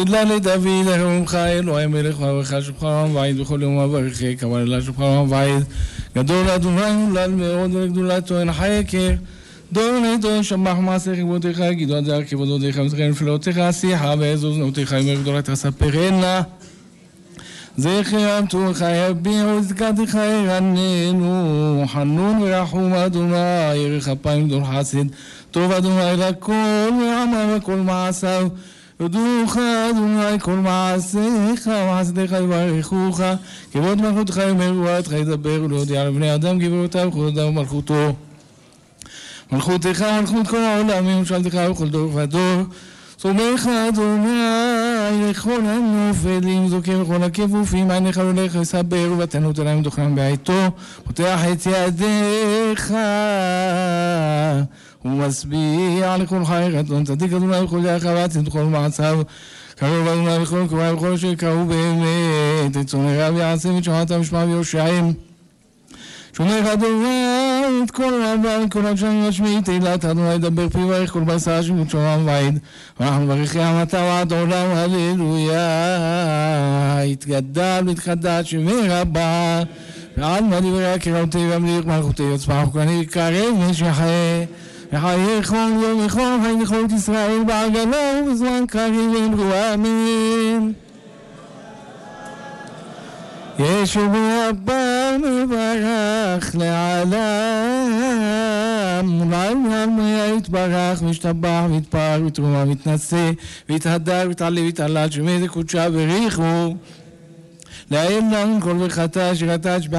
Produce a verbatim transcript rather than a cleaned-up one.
תודה לדוד, הרומך, אלוהי מלך ועברך שולחן העם ועיד בכל יום וברכך, אבל אלה שולחן העם ועיד. גדול אדוני מולל מאוד ולגדולתו אין חקר. דור נדור שמח מעשה כבודך, גידו עד זר כבודותיך וזכר נפלאותיך, שיחה ועזוז נאותיך אמר גדולתך ספרנה. זכר עמתוך יביעו זכתך ירננו, חנון ורחום אדוני, ירך אפיים דור חסד, טוב אדוני לכל ועמה וכל מעשיו. יודוך אדוני כל מעשיך ומעשיך יברכוך, כבוד מלכותך ומרואתך ידבר ולהודיע לבני אדם גבורותיו וכבודם ומלכותו. מלכותך מלכות כל העולם וממשלתך וכל דור ודור. סומך אדוני לכל הנופלים, זוכר לכל הכפופים, עיניך ולך יסבר ובתנות עליהם דוכנם בעיתו. פותח את ידיך ומשביע לכל חי רצון, צדיק אדוני וכל דרך ועצם כל מעשיו. קרוב אדוני וכל קרוב וכל אשר קראו באמת, את צונך ויעשה ותשמעת ושמע ויושעים. שומך אדוני את כל רבה וכל אנשי משמיע תהילת אדוני ידבר פיו ויך כל בשר שמות שומם ועיד, ואנחנו ברכי המתה ועד עולם הללויה. יתגדל ויתחדש ומרבה ועד מה דברי הקראותי והמליך מלכותי יצמח וכני קרב משחה וחיי כל יום וכל חי נכות ישראל בעגלו ובזמן קריב אמרו אמן. ישו הבא מברך לעולם, ולעולם מיה יתברך וישתבח ויתפאר ויתרומה ויתנשא ויתהדר ויתעלה ויתעלה שמי זה קודשה בריחו לאל לנו כל וחטא שחטא